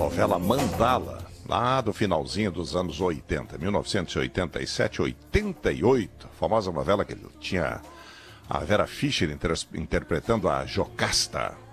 Novela Mandala, lá do finalzinho dos anos 80, 1987, 88. Famosa novela que ele tinha a Vera Fischer interpretando a Jocasta.